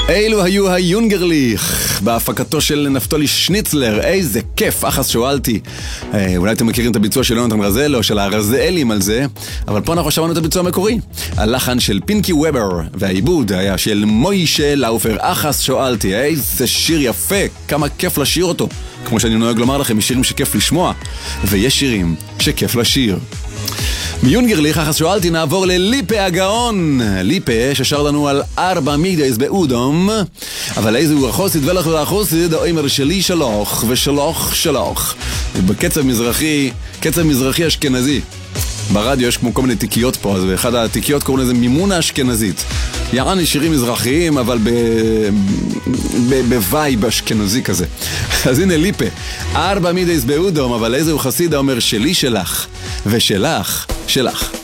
אילו היו היונגרליך בהפקתו של נפתולי שניצלר. איזה כיף, אחס שואלתי. אולי אתם מכירים את הביצוע של יונתן רזל או של הרזאלים על זה, אבל פה אנחנו שמענו את הביצוע המקורי. הלחן של פינקי וובר והעיבוד היה של מוישה לאופר. אחס שואלתי, איזה שיר יפה, כמה כיף לשיר אותו. כמו שאני נוהג לומר לכם, יש שירים שכיף לשמוע ויש שירים שכיף לשיר. מיונגרליך, אחס שואלתי, נעבור לליפה הגאון. ליפה ששר לנו על 4 מידייס באודום, אבל איזה הוא החוסיד ולך ולחוסיד, האומר שלי שלוך ושלוך שלוך. בקצב מזרחי, קצב מזרחי אשכנזי. ברדיו יש כמו כל מיני תיקיות פה, אז באחד התיקיות קוראים לזה מימונה אשכנזית. יעני שירים מזרחיים, אבל בווייב אשכנזי כזה. אז הנה ליפה, 4 מידייס באודום, אבל איזה הוא חסיד, האומר שלי שלך ושלך שלך.